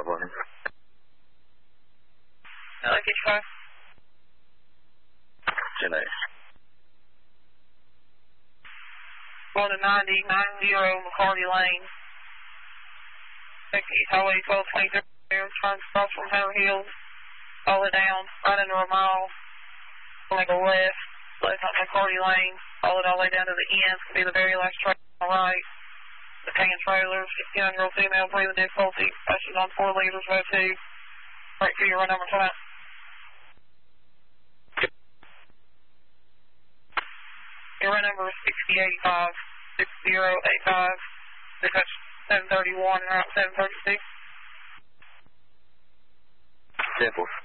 on him. Get 5. 10-8. Going to 90 McCarty Lane. East Highway 1223, trying to cross from Hammer Hills, all the way down, right under a mile. Make a left on McCarty Lane, all the way down to the end. It'll be the very last train on the right. The tan trailers, 69-year-old female, breathing difficulty, she's on 4 liters, O2. Right for your run number tonight. Your run number is 6085, dispatch 731 and route 736. Simple.